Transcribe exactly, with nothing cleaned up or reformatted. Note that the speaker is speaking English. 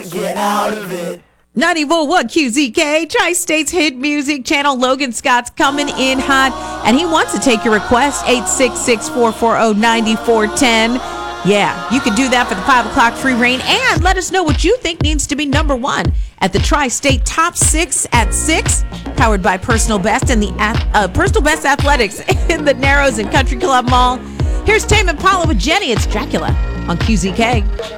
get out of it. ninety-four point one Q Z K, Tri-State's hit music channel. Logan Scott's coming in hot, and he wants to take your request, eight six six, four four zero, nine four one zero. Yeah, you can do that for the five o'clock free reign, and let us know what you think needs to be number one at the Tri-State Top six at six, powered by Personal Best and the uh, Personal Best Athletics in the Narrows and Country Club Mall. Here's Tame Impala with Jenny. It's Dracula on Q Z K.